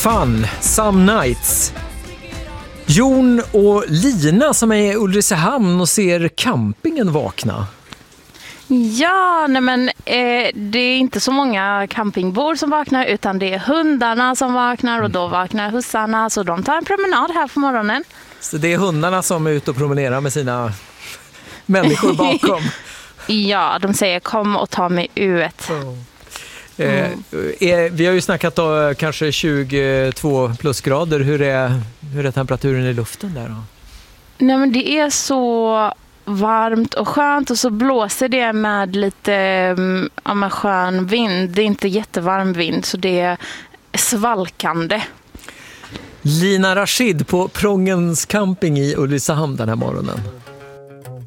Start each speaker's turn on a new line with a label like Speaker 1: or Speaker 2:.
Speaker 1: Fun, Some Nights. Jon och Lina som är i Ulricehamn och ser campingen vakna.
Speaker 2: Ja, nej men det är inte så många campingbor som vaknar utan det är hundarna som vaknar och då vaknar hussarna så de tar en promenad här på morgonen.
Speaker 1: Så det är hundarna som är ute och promenerar med sina människor bakom.
Speaker 2: Ja, de säger kom och ta mig ut.
Speaker 1: Vi har ju snackat om kanske 22 plusgrader. Hur är temperaturen i luften där då?
Speaker 2: Nej men det är så varmt och skönt och så blåser det med lite skön vind. Det är inte jättevarm vind så det är svalkande.
Speaker 1: Lina Rashid på Prångens camping i Ulricehamn den här morgonen.